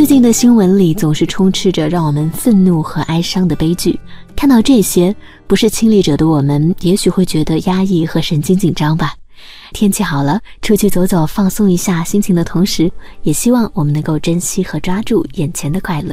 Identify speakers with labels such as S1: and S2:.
S1: 最近的新闻里总是充斥着让我们愤怒和哀伤的悲剧，看到这些，不是亲历者的我们也许会觉得压抑和神经紧张吧。天气好了，出去走走放松一下心情的同时，也希望我们能够珍惜和抓住眼前的快乐。